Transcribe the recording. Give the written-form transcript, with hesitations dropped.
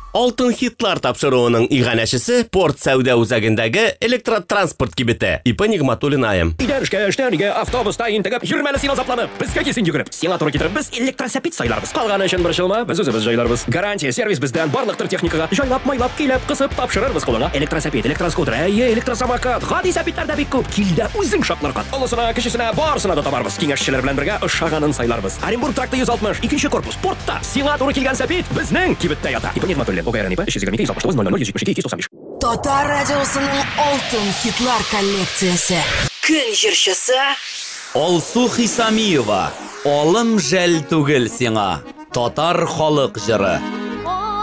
Алтын хитлар тапшыруының иганәчесе порт сәүдә үзәгендәге электротранспорт кибете. Ипа Нигъматуллин айым. Идәрышкә, эштәнигә, автобуста интегеп, йөрмәле син азапланып, безгә кисен йөгереп. Сиңа туры китереп, без электросәпит сайларбыз. Калганы өчен борчылма, без үзебез җайларбыз. Гарантия сервис бездән барлык техникага җайлап, майлап, килеп, кысып тапшырырбыз кулыңа. Электросәпит, электроскутер, электросамокат, гади сәпитләр дә бик күп. Килдә үзең шатларга. Олысына, кечесенә, барысына да табарбыз. Киңәшчеләр белән бергә ошаганын сайларбыз. Оренбург тракты 160, 2нче корпус, портта. Сиңа туры килгән сәпит безнең кибеттә ята. Ипа Нигъматуллин, ОГРН ипа 322 Татар радиосының алтын хитлар коллекциясе. Көн җырчысы Алсу Хисамиева. Алым жәл түгел сиңа. Татар халык җыры.